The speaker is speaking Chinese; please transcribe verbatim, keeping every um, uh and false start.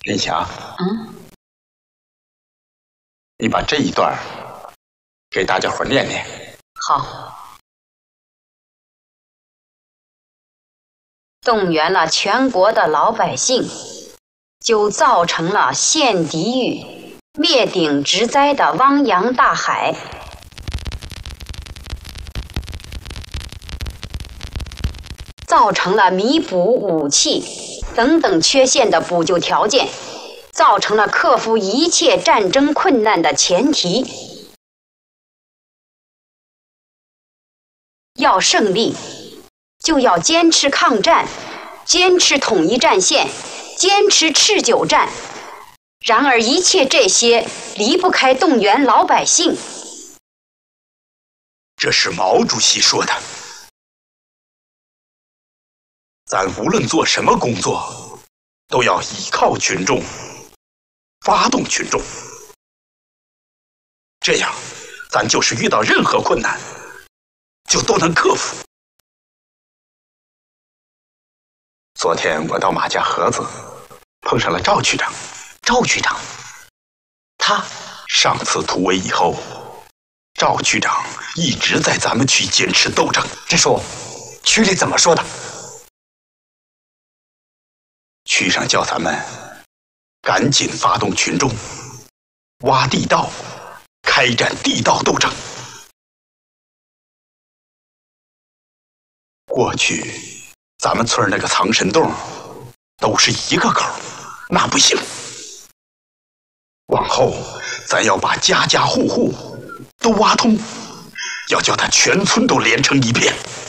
林霞， 嗯， 你把这一段给大家伙念念。 好。动员了全国的老百姓，就造成了陷地狱、灭顶之灾的汪洋大海。造成了弥补武器等等缺陷的补救条件，造成了克服一切战争困难的前提。要胜利，就要坚持抗战，坚持统一战线，坚持持久战。然而一切这些离不开动员老百姓。 这是毛主席说的。咱无论做什么工作，都要依靠群众，发动群众，这样咱就是遇到任何困难就都能克服。昨天我到马家河子碰上了赵区长。 赵区长，他上次突围以后，赵区长一直在咱们区坚持斗争。 这说区里怎么说的？ 区上叫咱们赶紧发动群众，挖地道，开展地道斗争。过去咱们村那个藏身洞都是一个口，那不行。往后咱要把家家户户都挖通，要叫他全村都连成一片。